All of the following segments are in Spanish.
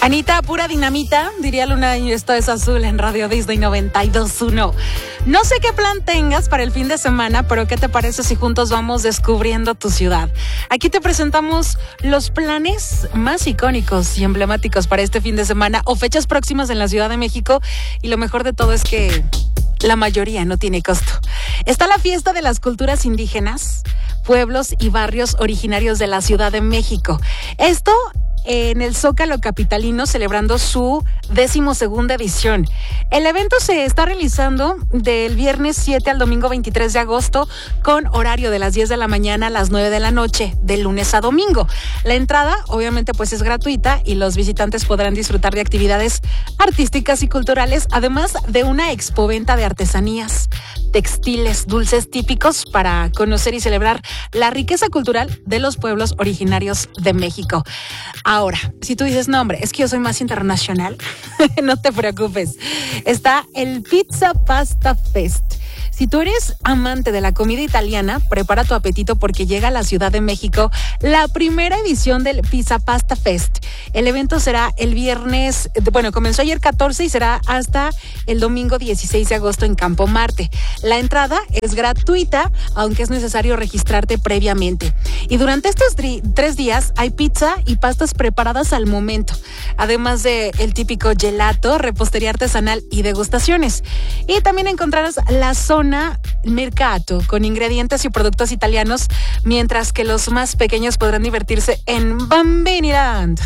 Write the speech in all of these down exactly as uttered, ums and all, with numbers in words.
Anita, pura dinamita, diría Luna, y esto es Azul en Radio Disney noventa y dos punto uno. No sé qué plan tengas para el fin de semana, pero ¿qué te parece si juntos vamos descubriendo tu ciudad? Aquí te presentamos los planes más icónicos y emblemáticos para este fin de semana o fechas próximas en la Ciudad de México, y lo mejor de todo es que la mayoría no tiene costo. Está la fiesta de las culturas indígenas, pueblos y barrios originarios de la Ciudad de México. Esto en el Zócalo capitalino, celebrando su decimosegunda edición. El evento se está realizando del viernes siete al domingo veintitrés de agosto, con horario de las diez de la mañana a las nueve de la noche, de lunes a domingo. La entrada, obviamente, pues es gratuita y los visitantes podrán disfrutar de actividades artísticas y culturales, además de una expoventa de artesanías, textiles, dulces típicos para conocer y celebrar la riqueza cultural de los pueblos originarios de México. Ahora, si tú dices, no hombre, es que yo soy más internacional, no te preocupes. Está el Pizza Pasta Fest. Si tú eres amante de la comida italiana, prepara tu apetito porque llega a la Ciudad de México la primera edición del Pizza Pasta Fest. El evento será el viernes, bueno, comenzó ayer catorce y será hasta el domingo dieciséis de agosto en Campo Marte. La entrada es gratuita, aunque es necesario registrarte previamente. Y durante estos tri- tres días hay pizza y pastas preparadas al momento, además de el típico gelato, repostería artesanal y degustaciones. Y también encontrarás la zona Mercato con ingredientes y productos italianos, mientras que los más pequeños podrán divertirse en Bambiniland.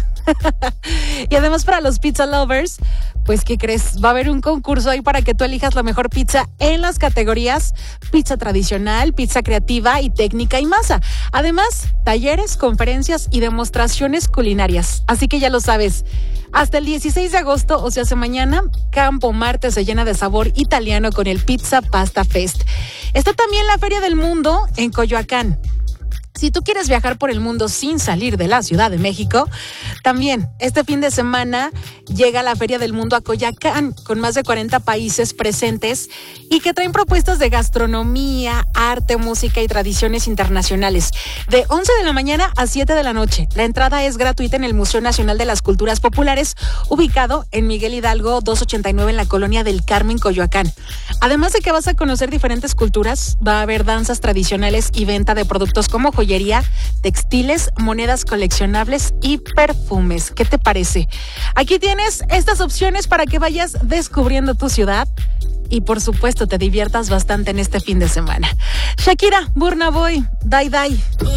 Y además, para los pizza lovers, pues ¿qué crees? Va a haber un concurso ahí para que tú elijas la mejor pizza en las categorías pizza tradicional, pizza creativa y técnica y masa. Además, talleres, conferencias y demostraciones culinarias. Así que ya lo sabes, hasta el dieciséis de agosto, o sea, hace mañana, Campo Marte se llena de sabor italiano con el Pizza Pasta Fest. Está también la Feria del Mundo en Coyoacán. Si tú quieres viajar por el mundo sin salir de la Ciudad de México, también este fin de semana llega la Feria del Mundo a Coyoacán, con más de cuarenta países presentes y que traen propuestas de gastronomía, arte, música y tradiciones internacionales. De once de la mañana a siete de la noche. La entrada es gratuita en el Museo Nacional de las Culturas Populares, ubicado en Miguel Hidalgo doscientos ochenta y nueve en la Colonia del Carmen, Coyoacán. Además de que vas a conocer diferentes culturas, va a haber danzas tradicionales y venta de productos como joyería, textiles, monedas coleccionables y perfumes. ¿Qué te parece? Aquí tienes estas opciones para que vayas descubriendo tu ciudad y, por supuesto, te diviertas bastante en este fin de semana. Shakira, Burna Boy, Dai Dai.